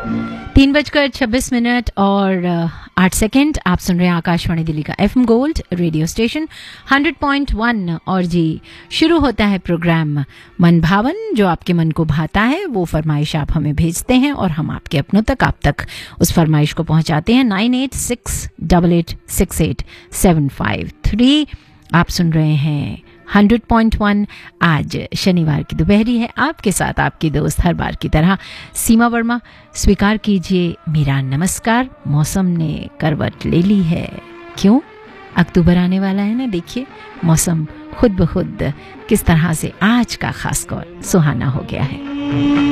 3:26 और 8 सेकेंड। आप सुन रहे हैं आकाशवाणी दिल्ली का FM गोल्ड रेडियो स्टेशन 100.1। और जी, शुरू होता है प्रोग्राम मन भावन। जो आपके मन को भाता है वो फरमाइश आप हमें भेजते हैं और हम आपके अपनों तक, आप तक उस फरमाइश को पहुंचाते हैं। 9868868753। आप सुन रहे हैं 100.1। आज शनिवार की दोपहरी है, आपके साथ आपकी दोस्त हर बार की तरह सीमा वर्मा। स्वीकार कीजिए मेरा नमस्कार। मौसम ने करवट ले ली है। क्यों? अक्टूबर आने वाला है ना। देखिए मौसम खुद ब खुद किस तरह से आज का खासकर सुहाना हो गया है।